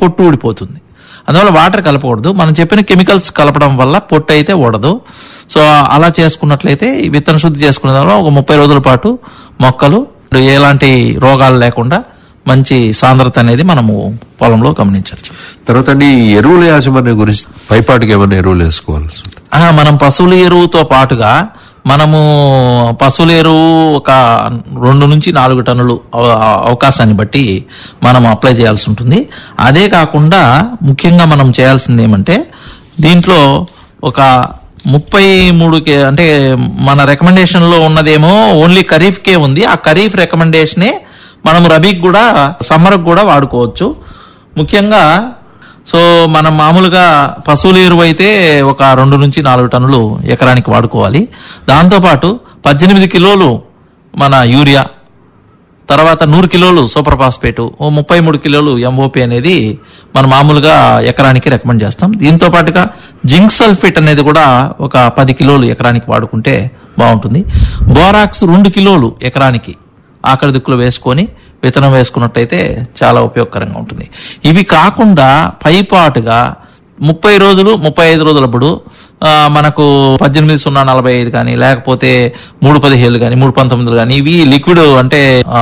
పొట్టు ఊడిపోతుంది. అందువల్ల వాటర్ కలపకూడదు. మనం చెప్పిన కెమికల్స్ కలపడం వల్ల పొట్టు అయితే ఊడదు. సో అలా చేసుకున్నట్లయితే విత్తన శుద్ధి చేసుకున్న తర్వాత ఒక 30 రోజుల పాటు మొక్కలు ఎలాంటి రోగాలు లేకుండా మంచి సాంద్రత అనేది మనము పొలంలో గమనించవచ్చు. తర్వాత ఎరువుల యాజమాన్యం గురించి పైపాటికి ఏమైనా ఎరువులు వేసుకోవాల్సి ఉంటుంది? మనం పశువుల ఎరువుతో పాటుగా మనము పశువుల ఎరువు ఒక 2 నుంచి 4 టన్నులు అవకాశాన్ని బట్టి మనం అప్లై చేయాల్సి ఉంటుంది. అదే కాకుండా ముఖ్యంగా మనం చేయాల్సింది ఏమంటే దీంట్లో ఒక 33 అంటే మన రికమెండేషన్ లో ఉన్నదేమో ఓన్లీ ఖరీఫ్కే ఉంది. ఆ ఖరీఫ్ రికమెండేషనే మనం రబీకి కూడా సమ్మర్కి కూడా వాడుకోవచ్చు. ముఖ్యంగా సో మనం మామూలుగా పశువుల ఎరువు అయితే ఒక 2 నుంచి 4 టన్నులు ఎకరానికి వాడుకోవాలి. దాంతోపాటు 18 కిలోలు మన యూరియా, తర్వాత 100 కిలోలు సూపర్ ఫాస్ఫేటు, 33 కిలోలు ఎంఓపి అనేది మనం మామూలుగా ఎకరానికి రికమెండ్ చేస్తాం. దీంతో పాటుగా జింక్ సల్ఫేట్ అనేది కూడా ఒక 10 కిలోలు ఎకరానికి వాడుకుంటే బాగుంటుంది. బోరాక్స్ 2 కిలోలు ఎకరానికి ఆఖరి దిక్కులు వేసుకొని విత్తనం వేసుకున్నట్టయితే చాలా ఉపయోగకరంగా ఉంటుంది. ఇవి కాకుండా పైపాటుగా 30 రోజులు 35 రోజులప్పుడు మనకు 18-0-45 కానీ లేకపోతే 3-17 కానీ 3-19 కానీ ఇవి లిక్విడ్ అంటే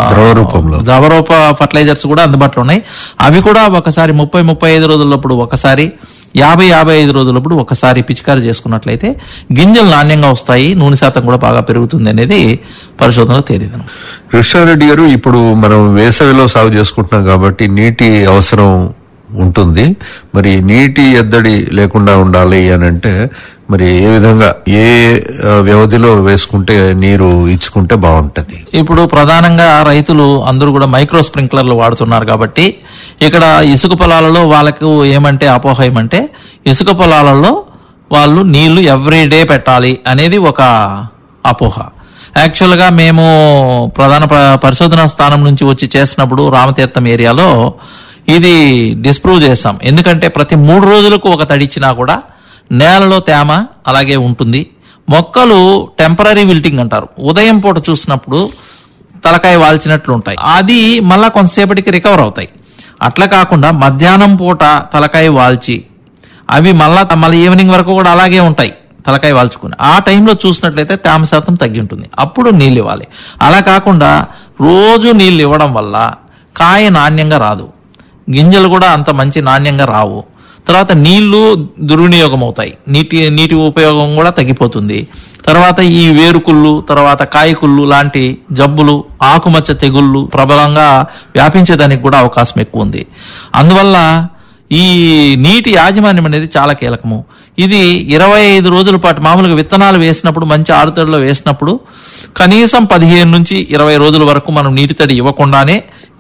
ద్రవరూప ఫర్టిలైజర్స్ కూడా అందుబాటులో ఉన్నాయి. అవి కూడా ఒకసారి 30-35 రోజులప్పుడు ఒకసారి 50-55 రోజులప్పుడు ఒకసారి పిచికారీ చేసుకున్నట్లయితే గింజలు నాణ్యంగా వస్తాయి, నూనె శాతం కూడా బాగా పెరుగుతుంది అనేది పరిశోధనలో తేలింది. కృష్ణారెడ్డి గారు, ఇప్పుడు మనం వేసవిలో సాగు చేసుకుంటున్నాం కాబట్టి నీటి అవసరం ఉంటుంది. మరి నీటి ఎద్దడి లేకుండా ఉండాలి అని అంటే మరి ఏ విధంగా ఏ వ్యవధిలో వేసుకుంటే నీరు ఇచ్చుకుంటే బాగుంటది? ఇప్పుడు ప్రధానంగా రైతులు అందరూ కూడా మైక్రో స్ప్రింక్లర్లు వాడుతున్నారు కాబట్టి ఇక్కడ ఇసుక పొలాలలో వాళ్ళకు ఏమంటే అపోహ ఏమంటే ఇసుక పొలాలలో వాళ్ళు నీళ్లు ఎవ్రీడే పెట్టాలి అనేది ఒక అపోహ. యాక్చువల్గా మేము ప్రధాన పరిశోధనా స్థానం నుంచి వచ్చి చేసినప్పుడు రామతీర్థం ఏరియాలో ఇది డిస్ప్రూవ్ చేస్తాం. ఎందుకంటే ప్రతి 3 రోజులకు ఒక తడిచ్చినా కూడా నేలలో తేమ అలాగే ఉంటుంది. మొక్కలు టెంపరీ విల్టింగ్ అంటారు. ఉదయం పూట చూసినప్పుడు తలకాయ వాల్చినట్లు ఉంటాయి, అది మళ్ళా కొంతసేపటికి రికవర్ అవుతాయి. అట్లా కాకుండా మధ్యాహ్నం పూట తలకాయ వాల్చి అవి మళ్ళీ ఈవినింగ్ వరకు కూడా అలాగే ఉంటాయి తలకాయ వాల్చుకుని. ఆ టైంలో చూసినట్లయితే తేమ శాతం తగ్గి ఉంటుంది, అప్పుడు నీళ్ళు ఇవ్వాలి. అలా కాకుండా రోజు నీళ్ళు ఇవ్వడం వల్ల కాయ నాణ్యంగా రాదు, గింజలు కూడా అంత మంచి నాణ్యంగా రావు. తర్వాత నీళ్లు దుర్వినియోగం అవుతాయి, నీటి ఉపయోగం కూడా తగ్గిపోతుంది. తర్వాత ఈ వేరుకుళ్ళు, తర్వాత కాయకుళ్ళు లాంటి జబ్బులు, ఆకుమచ్చ తెగుళ్ళు ప్రబలంగా వ్యాపించేదానికి కూడా అవకాశం ఎక్కువ ఉంది. అందువల్ల ఈ నీటి యాజమాన్యం అనేది చాలా కీలకము. ఇది 25 రోజుల పాటు మామూలుగా విత్తనాలు వేసినప్పుడు మంచి ఆరుతడిలో వేసినప్పుడు కనీసం 15 నుంచి 20 రోజుల వరకు మనం నీటి తడి ఇవ్వకుండానే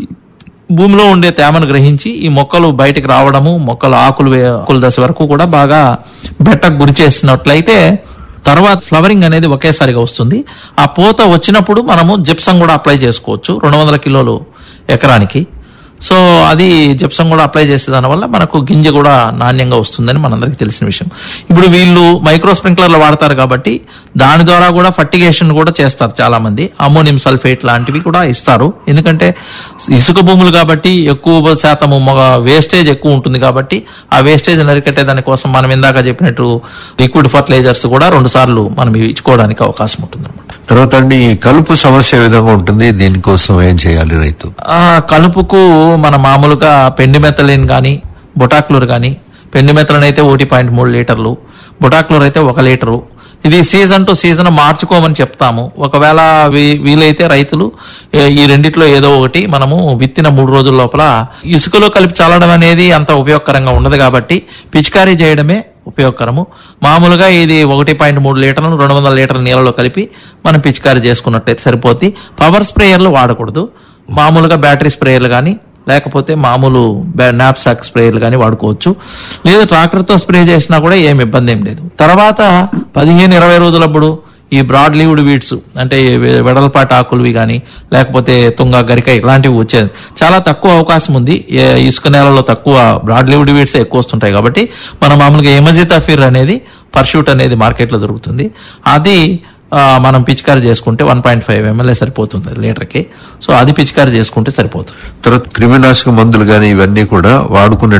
భూమిలో ఉండే తేమను గ్రహించి ఈ మొక్కలు బయటకు రావడము, మొక్కలు ఆకుల దశ వరకు కూడా బాగా బెట్టకు గురి చేసినట్లయితే తర్వాత ఫ్లవరింగ్ అనేది ఒకేసారిగా వస్తుంది. ఆ పూత వచ్చినప్పుడు మనము జిప్సం కూడా అప్లై చేసుకోవచ్చు 200 కిలోలు ఎకరానికి. సో అది జిప్సం కూడా అప్లై చేసే దానివల్ల మనకు గింజ కూడా నాణ్యంగా వస్తుందని మనందరికీ తెలిసిన విషయం. ఇప్పుడు వీళ్ళు మైక్రో స్ప్రింక్లర్లు వాడతారు కాబట్టి దాని ద్వారా కూడా ఫర్టిగేషన్ కూడా చేస్తారు చాలా మంది. అమ్మోనియం సల్ఫేట్ లాంటివి కూడా ఇస్తారు. ఎందుకంటే ఇసుక భూములు కాబట్టి ఎక్కువ శాతం వేస్టేజ్ ఎక్కువ ఉంటుంది కాబట్టి ఆ వేస్టేజ్ నరికట్టే దానికోసం మనం ఇందాక చెప్పినట్టు లిక్విడ్ ఫర్టిలైజర్స్ కూడా 2 సార్లు మనం ఇచ్చుకోవడానికి అవకాశం ఉంటుంది అనమాట. తర్వాత కలుపు సమస్య విధంగా ఉంటుంది, దీనికోసం ఏం చేయాలి రైతు? కలుపుకు మన మామూలుగా పెండిమెథలిన్ కానీ బొటాక్లోర్ కానీ, పెండిమెథలిన్ అయితే 1.3 లీటర్లు, బొటాక్లోర్ అయితే 1 లీటరు. ఇది సీజన్ టు సీజన్ మార్చుకోమని చెప్తాము. ఒకవేళ వీలైతే రైతులు ఈ రెండిట్లో ఏదో ఒకటి మనము విత్తిన 3 రోజుల లోపల ఇసుకలో కలిపి చల్లడం అనేది అంత ఉపయోగకరంగా ఉండదు కాబట్టి పిచికారీ చేయడమే ఉపయోగకరము. మామూలుగా ఇది 1.3 లీటర్లు 200 లీటర్ల నీళ్ళలో కలిపి మనం పిచికారీ చేసుకున్నట్టయితే సరిపోద్ది. పవర్ స్ప్రేయర్లు వాడకూడదు. మామూలుగా బ్యాటరీ స్ప్రేయర్లు కానీ లేకపోతే మామూలు నాప్సాక్ స్ప్రేయర్లు కానీ వాడుకోవచ్చు. లేదా ట్రాక్టర్తో స్ప్రే చేసినా కూడా ఏమి ఇబ్బంది ఏం లేదు. తర్వాత 15-20 రోజులప్పుడు ఈ బ్రాడ్ లీవ్డ్ వీడ్స్ అంటే వెడల్పాటి ఆకులువి కానీ లేకపోతే తుంగ, గరిక ఇలాంటివి వచ్చేది చాలా తక్కువ అవకాశం ఉంది. ఇసుక నేలలో తక్కువ బ్రాడ్ లీవ్డ్ వీడ్స్ ఎక్కువ వస్తుంటాయి కాబట్టి మనం మామూలుగా ఎమజితాఫిర్ అనేది పర్ష్యూట్ అనేది మార్కెట్లో దొరుకుతుంది. అది మనం పిచికారీ చేసుకుంటే 1.5 ml సరిపోతుంది లీటర్కి. సో అది పిచికారీ చేసుకుంటే సరిపోతుంది. తర్వాత క్రిమినాశక మందులు కానీ ఇవన్నీ కూడా వాడుకునే